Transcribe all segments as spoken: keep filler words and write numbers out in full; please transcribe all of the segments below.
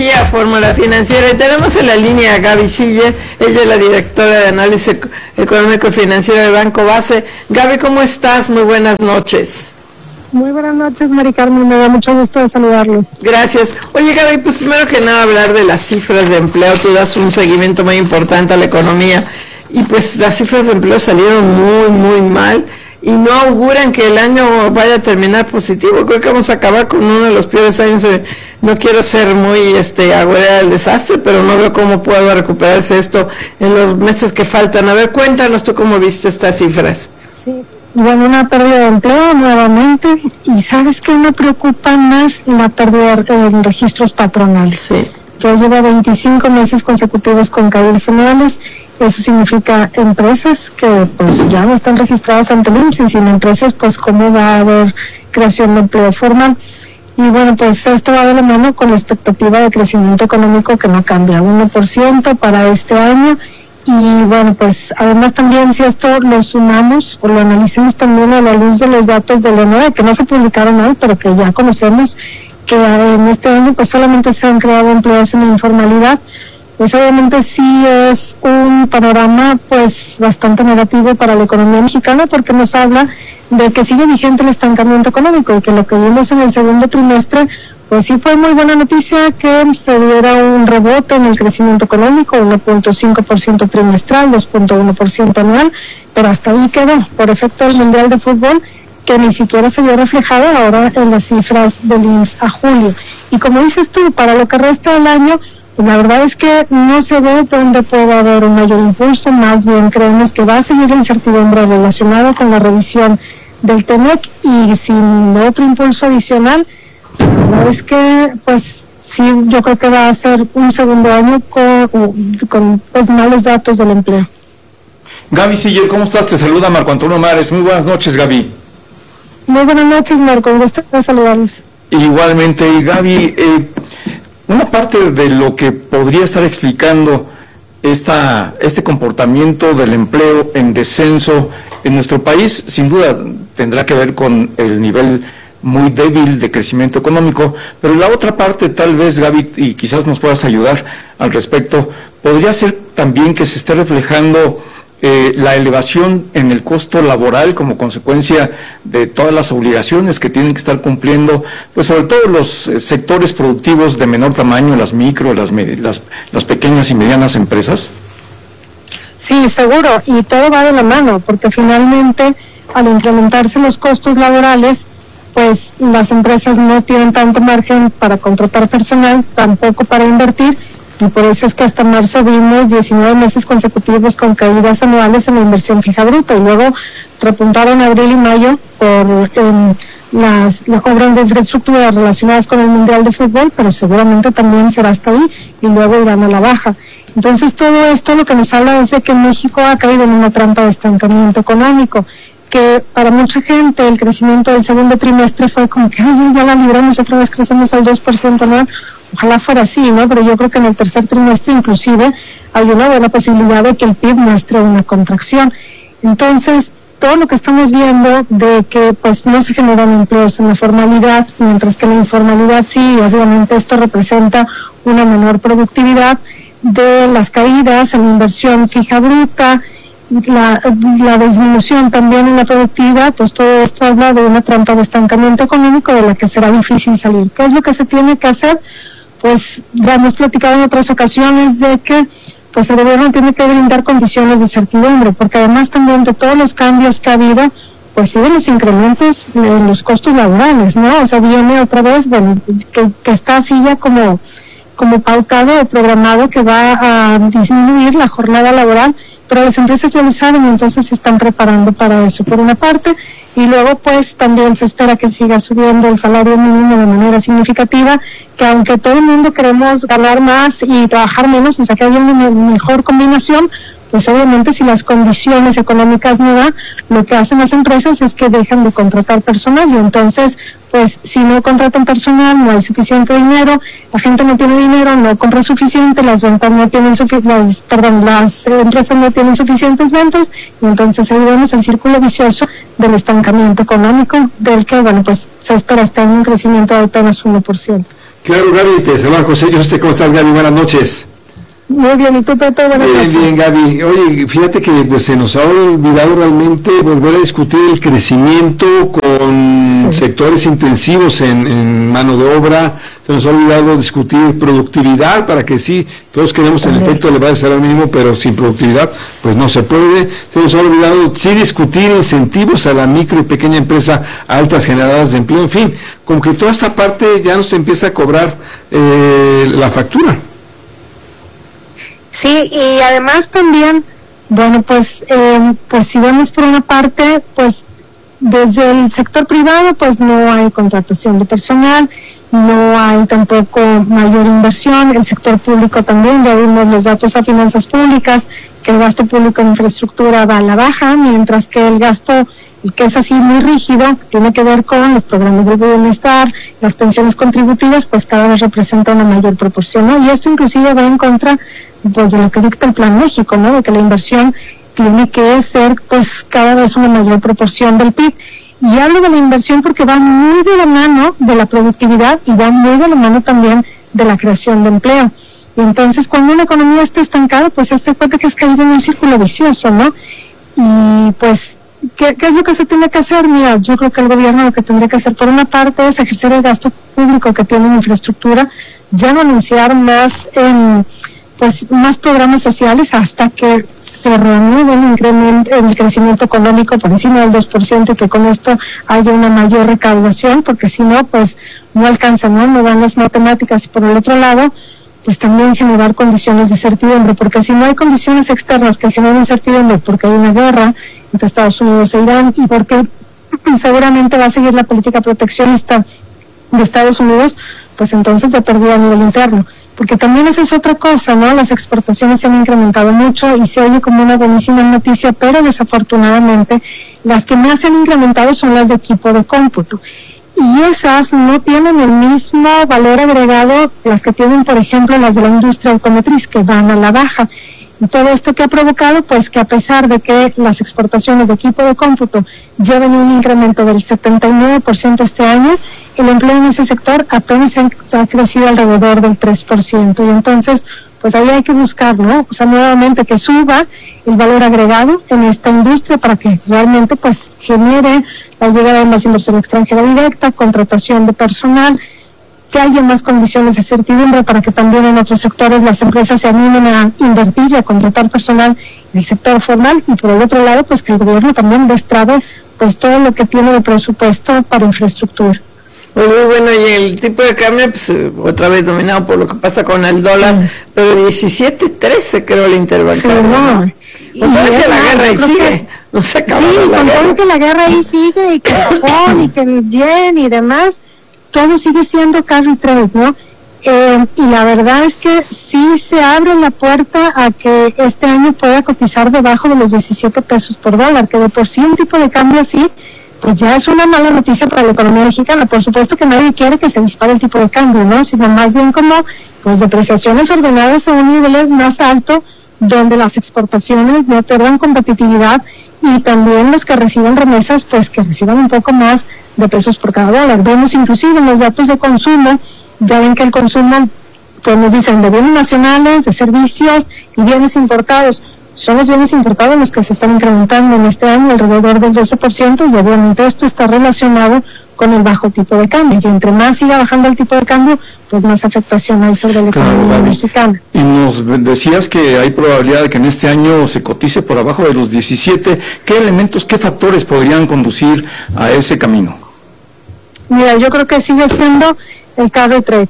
Fórmula Financiera, y tenemos en la línea a Gaby Siller, ella es la directora de análisis económico y financiero de Banco Base. Gaby, ¿cómo estás? Muy buenas noches. Muy buenas noches, Mari Carmen, me da mucho gusto de saludarlos. Gracias. Oye, Gaby, pues primero que nada hablar de las cifras de empleo. Tú das un seguimiento muy importante a la economía y pues las cifras de empleo salieron muy, muy mal y no auguran que el año vaya a terminar positivo. Creo que vamos a acabar con uno de los peores años. De, no quiero ser muy este agüera del desastre, pero no veo cómo puedo recuperarse esto en los meses que faltan. A ver, cuéntanos tú cómo viste estas cifras. Sí, bueno, una pérdida de empleo nuevamente, y ¿sabes qué me preocupa más? La pérdida en registros patronales. Sí. Ya lleva veinticinco meses consecutivos con caídas anuales. Eso significa empresas que pues ya no están registradas ante el I M S S, y sin empresas pues cómo va a haber creación de empleo formal. Y bueno, pues esto va de la mano con la expectativa de crecimiento económico que no cambia, uno por ciento para este año. Y bueno, pues además también si esto lo sumamos o lo analicemos también a la luz de los datos del E N O E, que no se publicaron hoy, pero que ya conocemos que en este año pues solamente se han creado empleos en la informalidad, pues obviamente sí es un panorama pues bastante negativo para la economía mexicana, porque nos habla de que sigue vigente el estancamiento económico y que lo que vimos en el segundo trimestre pues sí fue muy buena noticia que se diera un rebote en el crecimiento económico, uno punto cinco por ciento trimestral, dos punto uno por ciento anual, pero hasta ahí quedó por efecto del Mundial de Fútbol, que ni siquiera se vio reflejado ahora en las cifras del I M S S a julio. Y como dices tú, para lo que resta del año, pues la verdad es que no se ve dónde puede haber un mayor impulso, más bien creemos que va a seguir la incertidumbre relacionada con la revisión del T M E C, y sin otro impulso adicional, la verdad es que pues sí, yo creo que va a ser un segundo año con, con pues, malos datos del empleo. Gaby Siller, ¿cómo estás? Te saluda Marco Antonio Mares. Muy buenas noches, Gaby. Muy buenas noches, Marco, un gusto de saludarlos. Igualmente, y Gaby, eh, una parte de lo que podría estar explicando esta, este comportamiento del empleo en descenso en nuestro país, sin duda tendrá que ver con el nivel muy débil de crecimiento económico, pero la otra parte tal vez, Gaby, y quizás nos puedas ayudar al respecto, podría ser también que se esté reflejando Eh, la elevación en el costo laboral como consecuencia de todas las obligaciones que tienen que estar cumpliendo, pues sobre todo los eh, sectores productivos de menor tamaño, las micro, las, las, las pequeñas y medianas empresas. Sí, seguro, y todo va de la mano, porque finalmente al incrementarse los costos laborales, pues las empresas no tienen tanto margen para contratar personal, tampoco para invertir, y por eso es que hasta marzo vimos diecinueve meses consecutivos con caídas anuales en la inversión fija bruta, y luego repuntaron abril y mayo por eh, las, las obras de infraestructura relacionadas con el Mundial de Fútbol, pero seguramente también será hasta ahí, y luego irán a la baja. Entonces todo esto lo que nos habla es de que México ha caído en una trampa de estancamiento económico, que para mucha gente el crecimiento del segundo trimestre fue como que ay, ya la libramos, otra vez crecemos al dos por ciento anual. Ojalá fuera así, ¿no? Pero yo creo que en el tercer trimestre inclusive hay una buena posibilidad de que el P I B muestre una contracción. Entonces, todo lo que estamos viendo de que pues no se generan empleos en la formalidad, mientras que la informalidad sí, obviamente esto representa una menor productividad, de las caídas en la inversión fija bruta, la, la disminución también en la productividad, pues todo esto habla de una trampa de estancamiento económico de la que será difícil salir. ¿Qué es lo que se tiene que hacer? Pues ya hemos platicado en otras ocasiones de que pues el gobierno tiene que brindar condiciones de certidumbre, porque además también de todos los cambios que ha habido, pues siguen los incrementos en los costos laborales, ¿no? O sea, viene otra vez, bueno, que, que está así ya como, como pautado o programado que va a disminuir la jornada laboral, pero las empresas ya lo saben y entonces se están preparando para eso, por una parte, y luego pues también se espera que siga subiendo el salario mínimo de manera significativa, que aunque todo el mundo queremos ganar más y trabajar menos, o sea que haya una mejor combinación, pues obviamente si las condiciones económicas no dan, lo que hacen las empresas es que dejan de contratar personal, y entonces pues si no contratan personal, no hay suficiente dinero, la gente no tiene dinero, no compra suficiente, las ventas no tienen sufi- las, perdón, las empresas no tienen suficientes ventas, y entonces ahí vemos el círculo vicioso del estancamiento económico, del que, bueno, pues se espera este año un crecimiento de apenas uno por ciento. Claro, Gaby, te saluda José. Yo sé cómo estás, Gaby. Buenas noches. Muy bien, ¿y tú, Pepe? Buenas bien, noches. Bien, Gaby. Oye, fíjate que pues, se nos ha olvidado realmente volver a discutir el crecimiento con sí. sectores intensivos en, en mano de obra. Se nos ha olvidado discutir productividad para que sí, todos queremos el efecto elevado de salario mínimo, pero sin productividad pues no se puede. Se nos ha olvidado sí discutir incentivos a la micro y pequeña empresa, altas generadoras de empleo. En fin, como que toda esta parte ya nos empieza a cobrar eh, la factura. Sí, y además también, bueno, pues, eh, pues si vemos por una parte, pues desde el sector privado, pues no hay contratación de personal, no hay tampoco mayor inversión. El sector público también, ya vimos los datos a finanzas públicas, que el gasto público en infraestructura va a la baja, mientras que el gasto, el que es así muy rígido, tiene que ver con los programas de bienestar, las pensiones contributivas, pues cada vez representa una mayor proporción, ¿no? Y esto inclusive va en contra pues de lo que dicta el Plan México, ¿no? De que la inversión tiene que ser pues cada vez una mayor proporción del P I B. Y hablo de la inversión porque va muy de la mano de la productividad y va muy de la mano también de la creación de empleo. Y entonces cuando una economía está estancada, pues se da cuenta que es caído en un círculo vicioso, ¿no? Y pues, ¿qué, ¿qué es lo que se tiene que hacer? Mira, yo creo que el gobierno lo que tendría que hacer por una parte es ejercer el gasto público que tiene en infraestructura, ya no anunciar más en... pues más programas sociales hasta que se reanude el incremento, el crecimiento económico por encima del dos por ciento y que con esto haya una mayor recaudación, porque si no, pues no alcanza, ¿no? No dan las matemáticas. Y por el otro lado, pues también generar condiciones de certidumbre, porque si no hay condiciones externas que generen certidumbre, porque hay una guerra entre Estados Unidos e Irán y porque seguramente va a seguir la política proteccionista de Estados Unidos, pues entonces ya perdió a nivel interno. Porque también esa es otra cosa, ¿no? Las exportaciones se han incrementado mucho y se oye como una buenísima noticia, pero desafortunadamente las que más se han incrementado son las de equipo de cómputo. Y esas no tienen el mismo valor agregado, las que tienen, por ejemplo, las de la industria automotriz, que van a la baja. Y todo esto que ha provocado, pues que a pesar de que las exportaciones de equipo de cómputo lleven un incremento del setenta y nueve por ciento este año, el empleo en ese sector apenas ha, ha crecido alrededor del tres por ciento. Y entonces, pues ahí hay que buscar, ¿no? O sea, nuevamente que suba el valor agregado en esta industria para que realmente, pues, genere la llegada de más inversión extranjera directa, contratación de personal, que haya más condiciones de certidumbre para que también en otros sectores las empresas se animen a invertir y a contratar personal en el sector formal, y por el otro lado, pues que el gobierno también destrabe pues todo lo que tiene de presupuesto para infraestructura. Muy bueno, y el tipo de cambio, pues otra vez dominado por lo que pasa con el dólar, sí. Pero diecisiete trece creo el interbancario. Sí, no. Y pues que la guerra ahí sigue, que, no se acaba. Sí, la con guerra. todo que la guerra ahí sigue, y que Japón, y que el yen y demás, todo sigue siendo carry trade, ¿no? Eh, y la verdad es que sí se abre la puerta a que este año pueda cotizar debajo de los diecisiete pesos por dólar, que de por sí un tipo de cambio así, pues ya es una mala noticia para la economía mexicana. Por supuesto que nadie quiere que se dispare el tipo de cambio, ¿no? Sino más bien como pues depreciaciones ordenadas a un nivel más alto, donde las exportaciones no pierdan competitividad y también los que reciban remesas, pues que reciban un poco más de pesos por cada dólar. Vemos inclusive en los datos de consumo, ya ven que el consumo, pues nos dicen de bienes nacionales, de servicios y bienes importados. Son los bienes importados los que se están incrementando en este año alrededor del doce por ciento, y obviamente esto está relacionado con el bajo tipo de cambio, y entre más siga bajando el tipo de cambio, pues más afectación hay sobre la economía claro, mexicana. Y nos decías que hay probabilidad de que en este año se cotice por abajo de los diecisiete. ¿Qué elementos, qué factores podrían conducir a ese camino? Mira, yo creo que sigue siendo el carry trade.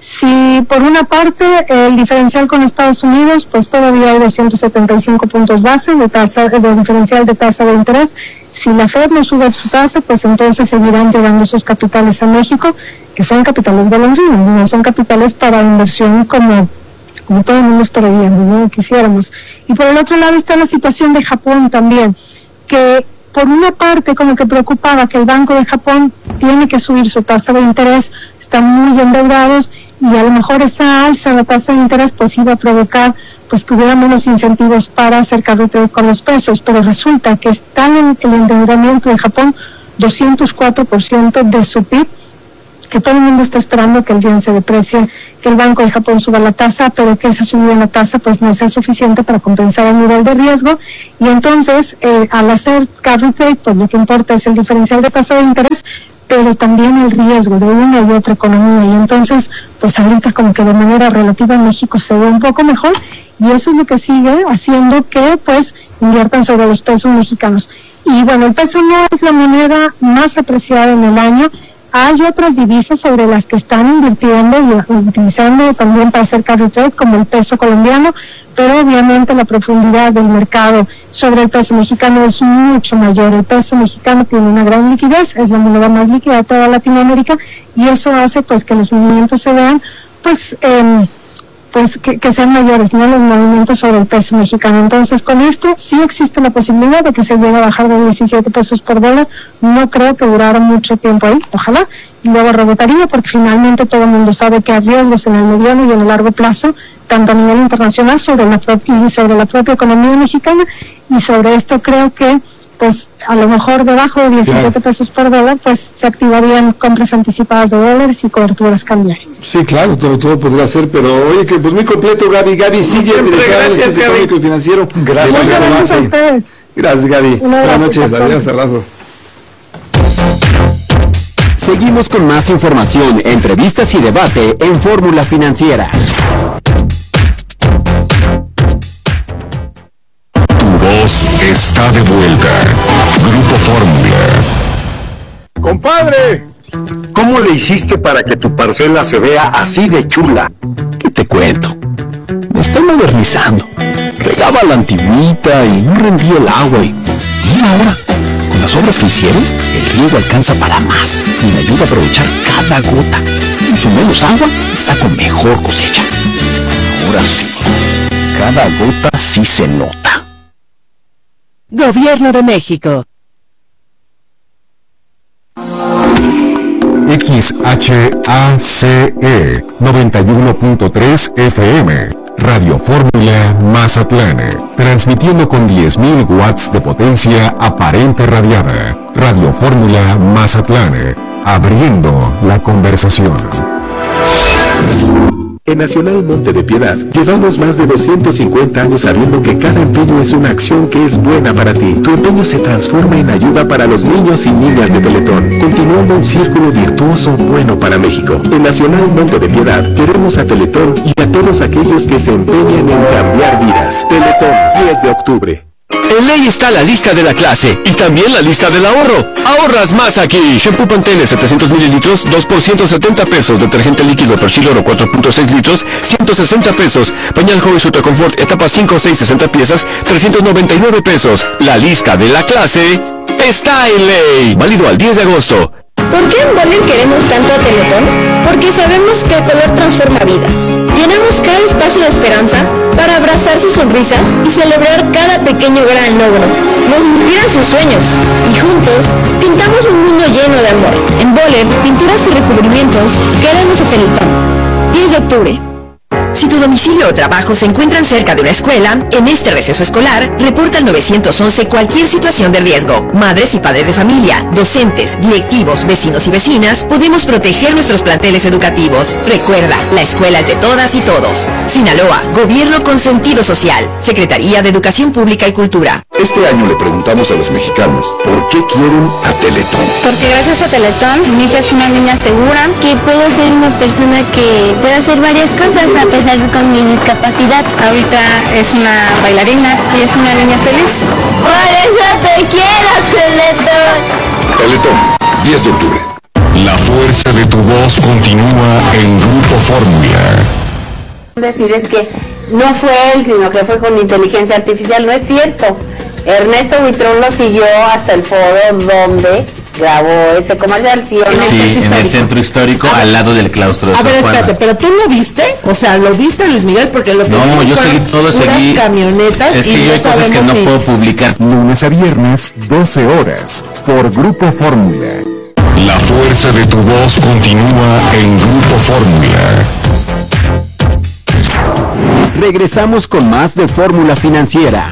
Si por una parte el diferencial con Estados Unidos, pues todavía hay doscientos setenta y cinco puntos base de tasa de diferencial de tasa de interés. Si la Fed no sube su tasa, pues entonces seguirán llegando sus capitales a México, que son capitales golondrinos, no son capitales para inversión como, como todo el mundo esperaría, ¿no? Quisiéramos. Y por el otro lado está la situación de Japón también, que por una parte como que preocupaba que el Banco de Japón tiene que subir su tasa de interés, están muy endeudados, y a lo mejor esa alza en la tasa de interés pues iba a provocar pues que hubiera menos incentivos para hacer carry trade con los pesos, pero resulta que está en el endeudamiento de Japón doscientos cuatro por ciento de su P I B, que todo el mundo está esperando que el yen se deprecie, que el Banco de Japón suba la tasa, pero que esa subida en la tasa pues no sea suficiente para compensar el nivel de riesgo, y entonces eh, al hacer carry trade pues lo que importa es el diferencial de tasa de interés, pero también el riesgo de una y otra economía, y entonces pues ahorita como que de manera relativa México se ve un poco mejor, y eso es lo que sigue haciendo que pues inviertan sobre los pesos mexicanos. Y bueno, el peso no es la moneda más apreciada en el año. Hay otras divisas sobre las que están invirtiendo y utilizando también para hacer carry trade, como el peso colombiano, pero obviamente la profundidad del mercado sobre el peso mexicano es mucho mayor. El peso mexicano tiene una gran liquidez, es la moneda más líquida de toda Latinoamérica, y eso hace pues que los movimientos se vean pues eh, pues que, que sean mayores, ¿no?, los movimientos sobre el peso mexicano. Entonces, con esto sí existe la posibilidad de que se llegue a bajar de diecisiete pesos por dólar. No creo que durara mucho tiempo ahí, ojalá, y luego rebotaría, porque finalmente todo el mundo sabe que hay riesgos en el mediano y en el largo plazo, tanto a nivel internacional sobre la propia, y sobre la propia economía mexicana, y sobre esto creo que pues a lo mejor debajo de diecisiete claro. pesos por dólar, pues se activarían compras anticipadas de dólares y coberturas cambiarias. Sí, claro, todo, todo podría ser, pero oye, que pues muy completo, Gaby. Gaby sigue gracias, Gaby. Económico y Financiero. Gracias, gracias, gracias a ustedes. Gracias, Gaby. Buenas noches, adiós, abrazo. Seguimos con más información, entrevistas y debate en Fórmula Financiera. Voz está de vuelta. Grupo Fórmula. ¡Compadre! ¿Cómo le hiciste para que tu parcela se vea así de chula? ¿Qué te cuento? Me estoy modernizando. Regaba la antigüita y no rendía el agua. Y mira ahora, con las obras que hicieron, el riego alcanza para más y me ayuda a aprovechar cada gota. Uso menos agua y saco mejor cosecha. Ahora sí, cada gota sí se nota. Gobierno de México. X H A C E noventa y uno punto tres F M, Radio Fórmula Mazatlán, transmitiendo con diez mil watts de potencia aparente radiada. Radio Fórmula Mazatlán, abriendo la conversación. En Nacional Monte de Piedad, llevamos más de doscientos cincuenta años sabiendo que cada empeño es una acción que es buena para ti. Tu empeño se transforma en ayuda para los niños y niñas de Teletón, continuando un círculo virtuoso bueno para México. En Nacional Monte de Piedad, queremos a Teletón y a todos aquellos que se empeñan en cambiar vidas. Teletón, diez de octubre. En Ley está la lista de la clase y también la lista del ahorro. Ahorras más aquí. Shampoo Pantene setecientos mililitros, dos por ciento setenta pesos. Detergente líquido Persil Oro cuatro punto seis litros, ciento sesenta pesos. Pañal Joven Ultra Confort etapa cinco, seis, sesenta piezas, trescientos noventa y nueve pesos. La lista de la clase está en Ley. Válido al diez de agosto. ¿Por qué en Boller queremos tanto a Teletón? Porque sabemos que el color transforma vidas. Llenamos cada espacio de esperanza para abrazar sus sonrisas y celebrar cada pequeño gran logro. Nos inspiran sus sueños y juntos pintamos un mundo lleno de amor. En Boller, pinturas y recubrimientos, queremos a Teletón. diez de octubre. Si tu domicilio o trabajo se encuentran cerca de una escuela, en este receso escolar, reporta al nueve once cualquier situación de riesgo. Madres y padres de familia, docentes, directivos, vecinos y vecinas, podemos proteger nuestros planteles educativos. Recuerda, la escuela es de todas y todos. Sinaloa, Gobierno con sentido social. Secretaría de Educación Pública y Cultura. Este año le preguntamos a los mexicanos, ¿por qué quieren a Teletón? Porque gracias a Teletón, mi hija es una niña segura, que puedo ser una persona que puede hacer varias cosas a pesar de con mi discapacidad. Ahorita es una bailarina y es una niña feliz. Por eso te quiero, Teletón. Teletón, diez de octubre. La fuerza de tu voz continúa en Grupo Fórmula. Decir es que no fue él, sino que fue con inteligencia artificial. No es cierto. Ernesto Buitrón lo siguió hasta el foro donde grabó ese comercial. Sí, en, sí, el, en el centro histórico, ver, al lado del claustro de A Sor ver, Juana. espérate, pero tú lo viste, o sea, lo viste, Luis Miguel, porque lo que no, yo seguí todo, seguí camionetas. Es que y yo hay cosas que no si... puedo publicar. Lunes a viernes, doce horas, por Grupo Fórmula. La fuerza de tu voz continúa en Grupo Fórmula. Regresamos con más de Fórmula Financiera.